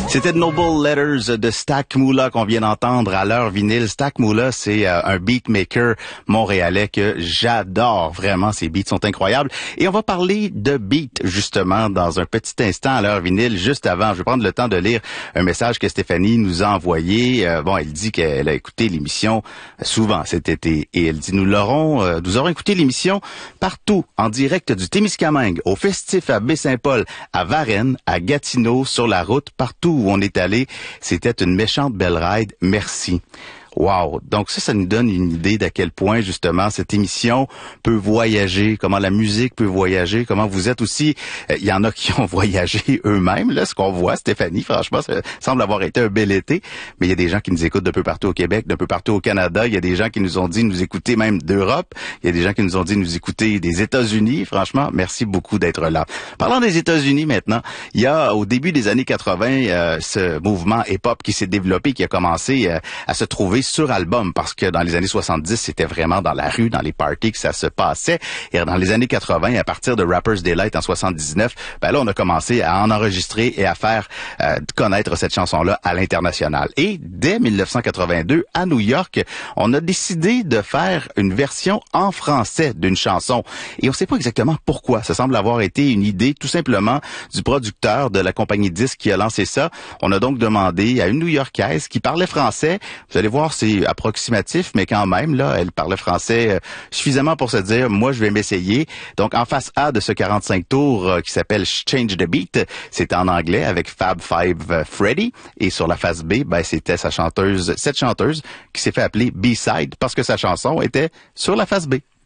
C'était Noble Letters de Stack Moolah qu'on vient d'entendre à l'heure vinyle. Stack Moolah, c'est un beatmaker montréalais que j'adore vraiment. Ses beats sont incroyables. Et on va parler de beat, justement, dans un petit instant à l'heure vinyle. Juste avant, je vais prendre le temps de lire un message que Stéphanie nous a envoyé. Elle dit qu'elle a écouté l'émission souvent cet été. Et elle dit, nous aurons écouté l'émission partout, en direct du Témiscamingue, au Festif à Baie-Saint-Paul, à Varennes, à Gatineau, sur la route, partout où on est allé. C'était une méchante belle ride. Merci. Wow! Donc ça nous donne une idée d'à quel point, justement, cette émission peut voyager, comment la musique peut voyager, comment vous êtes aussi. Il y en a qui ont voyagé eux-mêmes, là, ce qu'on voit, Stéphanie, franchement, ça semble avoir été un bel été. Mais il y a des gens qui nous écoutent d'un peu partout au Québec, d'un peu partout au Canada. Il y a des gens qui nous ont dit nous écouter même d'Europe. Il y a des gens qui nous ont dit nous écouter des États-Unis. Franchement, merci beaucoup d'être là. Parlant des États-Unis maintenant, il y a au début des années 80 ce mouvement hip-hop qui s'est développé, qui a commencé à se trouver sur album, parce que dans les années 70, c'était vraiment dans la rue, dans les parties que ça se passait. Et dans les années 80, à partir de Rapper's Delight en 79, là, on a commencé à en enregistrer et à faire connaître cette chanson-là à l'international. Et dès 1982, à New York, on a décidé de faire une version en français d'une chanson. Et on ne sait pas exactement pourquoi. Ça semble avoir été une idée tout simplement du producteur de la compagnie disque qui a lancé ça. On a donc demandé à une New-Yorkaise qui parlait français. Vous allez voir, c'est approximatif, mais quand même, là, elle parlait français suffisamment pour se dire, moi, je vais m'essayer. Donc, en face A de ce 45 tours qui s'appelle Change the Beat, c'était en anglais avec Fab Five Freddy. Et sur la face B, c'était cette chanteuse qui s'est fait appeler B-Side parce que sa chanson était sur la face B.